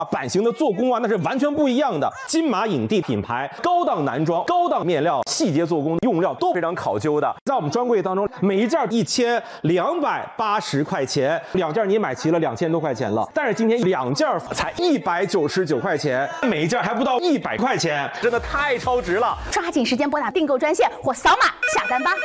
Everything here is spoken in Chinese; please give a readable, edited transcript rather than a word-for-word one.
版型的做工啊，那是完全不一样的。金马影帝品牌，高档男装、高档面料，细节做工、用料都非常考究的。在我们专柜当中，每一件1280块钱，2件你买齐了2000多块钱了。但是今天2件才199块钱，每一件还不到100块钱，真的太超值了！ 抓紧时间拨打订购专线或扫码下单吧。